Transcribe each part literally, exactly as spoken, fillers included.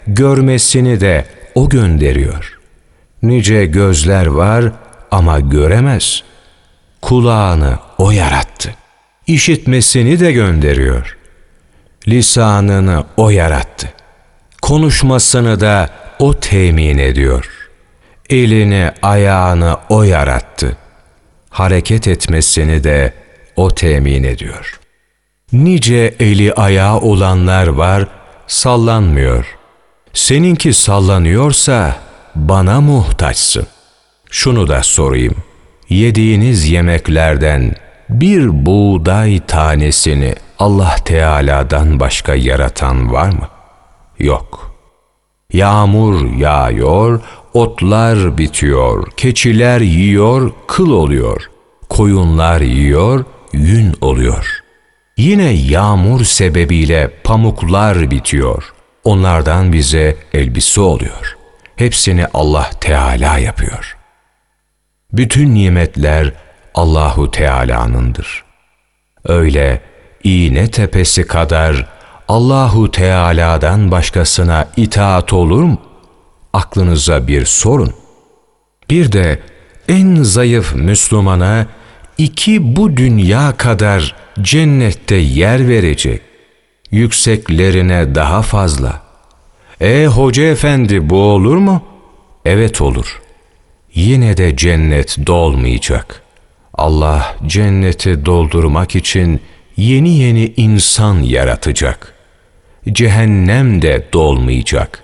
görmesini de O gönderiyor. Nice gözler var ama göremez. Kulağını O yarattı. İşitmesini de gönderiyor. Lisanını O yarattı. Konuşmasını da O temin ediyor. Elini, ayağını O yarattı. Hareket etmesini de O temin ediyor. Nice eli ayağı olanlar var, sallanmıyor. Seninki sallanıyorsa bana muhtaçsın. Şunu da sorayım. Yediğiniz yemeklerden bir buğday tanesini Allah Teala'dan başka yaratan var mı? Yok. Yağmur yağıyor, otlar bitiyor, keçiler yiyor, kıl oluyor. Koyunlar yiyor, yün oluyor. Yine yağmur sebebiyle pamuklar bitiyor. Onlardan bize elbise oluyor. Hepsini Allah Teala yapıyor. Bütün nimetler Allahu Teala'nındır. Öyle iğne tepesi kadar Allahu Teala'dan başkasına itaat olur mu? Aklınıza bir sorun. Bir de en zayıf Müslümana iki bu dünya kadar cennette yer verecek. Yükseklerine daha fazla. E hoca efendi, bu olur mu? Evet olur. Yine de cennet dolmayacak. Allah cenneti doldurmak için yeni yeni insan yaratacak. Cehennem de dolmayacak.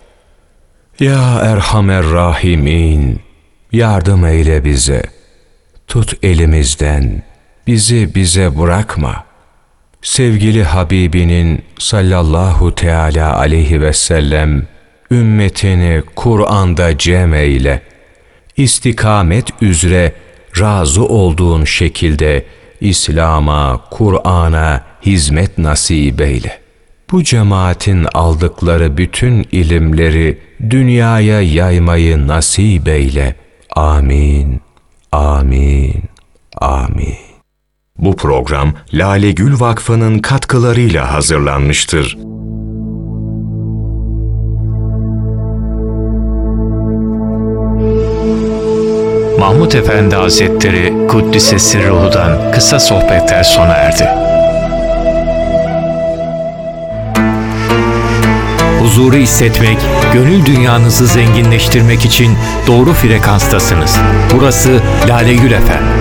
Ya Erhamer Rahimin, yardım eyle bize. Tut elimizden, bizi bize bırakma. Sevgili Habibinin sallallahu teala aleyhi ve sellem ümmetini Kur'an'da cem eyle. İstikamet üzere razı olduğun şekilde İslam'a, Kur'an'a hizmet nasip eyle. Bu cemaatin aldıkları bütün ilimleri dünyaya yaymayı nasip eyle. Amin, amin, amin. Bu program Lale Gül Vakfı'nın katkılarıyla hazırlanmıştır. Mahmud Efendi Hazretleri Kuddise Sirruhu'dan kısa sohbetler sona erdi. Huzuru hissetmek, gönül dünyanızı zenginleştirmek için doğru frekanstasınız. Burası Lale Gül Efendi.